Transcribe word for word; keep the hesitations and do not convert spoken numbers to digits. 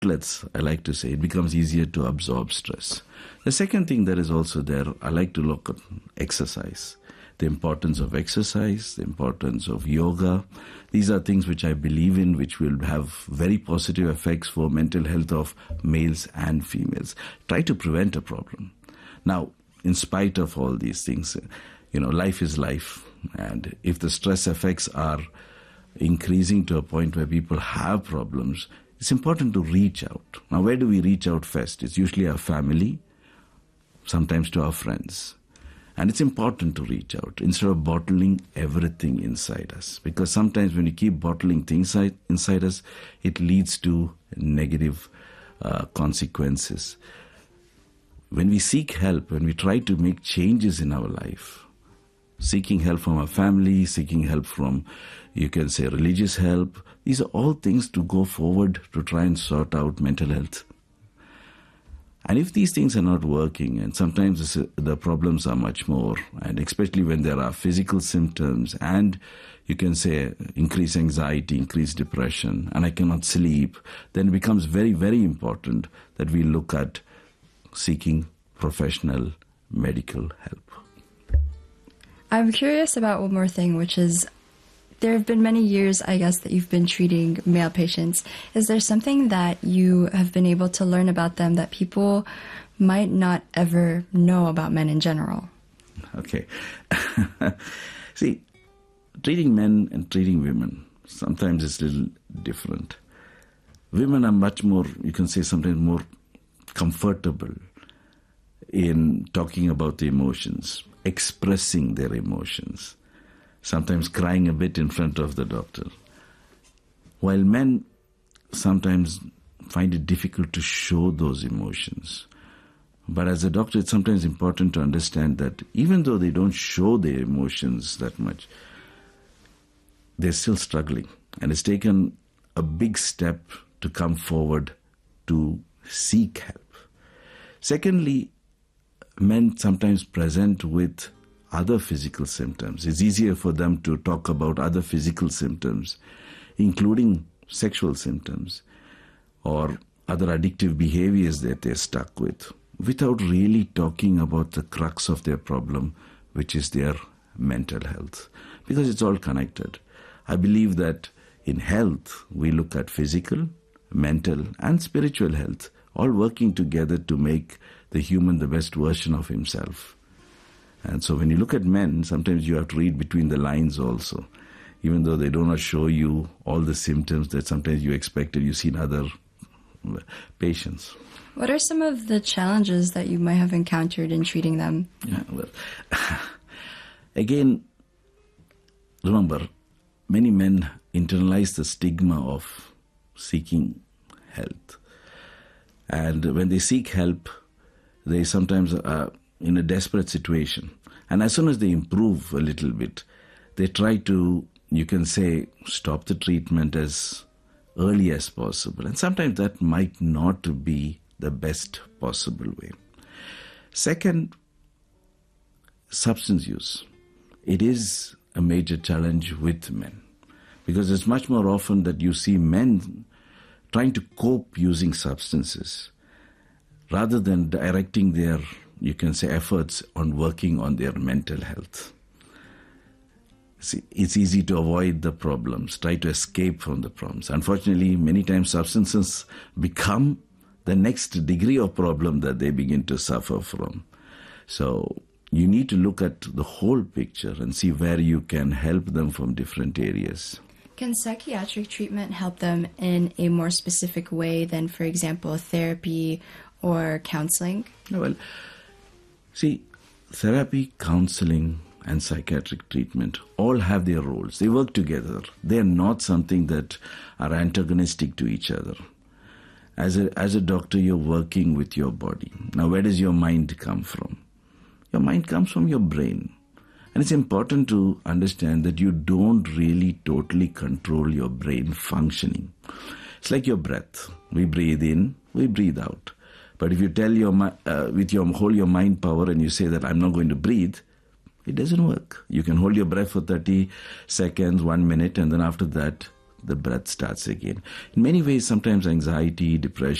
outlets, I like to say, it becomes easier to absorb stress. The second thing that is also there, I like to look at exercise. The importance of exercise, the importance of yoga. These are things which I believe in, which will have very positive effects for mental health of males and females. Try to prevent a problem. Now, in spite of all these things, you know, life is life. And if the stress effects are increasing to a point where people have problems, it's important to reach out. Now, where do we reach out first? It's usually our family, sometimes to our friends. And it's important to reach out instead of bottling everything inside us. Because sometimes when you keep bottling things inside us, it leads to negative uh, consequences. When we seek help, when we try to make changes in our life, seeking help from our family, seeking help from, you can say, religious help, these are all things to go forward to try and sort out mental health. And if these things are not working, and sometimes the problems are much more, and especially when there are physical symptoms and you can say increased anxiety, increased depression, and I cannot sleep, then it becomes very, very important that we look at seeking professional medical help. I'm curious about one more thing, which is there have been many years, I guess, that you've been treating male patients. Is there something that you have been able to learn about them that people might not ever know about men in general? Okay. See, treating men and treating women, sometimes it's a little different. Women are much more, you can say sometimes more comfortable in talking about the emotions, expressing their emotions, sometimes crying a bit in front of the doctor. While men sometimes find it difficult to show those emotions. But as a doctor, it's sometimes important to understand that even though they don't show their emotions that much, they're still struggling. And it's taken a big step to come forward to seek help. Secondly, men sometimes present with other physical symptoms. It's easier for them to talk about other physical symptoms, including sexual symptoms or other addictive behaviors that they're stuck with, without really talking about the crux of their problem, which is their mental health, because it's all connected. I believe that in health, we look at physical, mental, and spiritual health, all working together to make the human the best version of himself. And so when you look at men, sometimes you have to read between the lines also. Even though they do not show you all the symptoms that sometimes you expected you see in other patients. What are some of the challenges that you might have encountered in treating them? Yeah, well, again, remember, many men internalize the stigma of seeking health. And when they seek help, they sometimes are in a desperate situation. And as soon as they improve a little bit, they try to, you can say, stop the treatment as early as possible. And sometimes that might not be the best possible way. Second, substance use. It is a major challenge with men, because it's much more often that you see men trying to cope using substances rather than directing their, you can say, efforts on working on their mental health. See, it's easy to avoid the problems, try to escape from the problems. Unfortunately, many times substances become the next degree of problem that they begin to suffer from. So you need to look at the whole picture and see where you can help them from different areas. Can psychiatric treatment help them in a more specific way than, for example, therapy or counseling? Well, see, therapy, counseling, and psychiatric treatment all have their roles. They work together. They are not something that are antagonistic to each other. As a, as a doctor, you're working with your body. Now, where does your mind come from? Your mind comes from your brain. And it's important to understand that you don't really totally control your brain functioning. It's like your breath. We breathe in, we breathe out. But if you tell your uh, with your whole your mind power and you say that I'm not going to breathe, it doesn't work. You can hold your breath for thirty seconds, one minute, and then after that, the breath starts again. In many ways, sometimes anxiety, depression,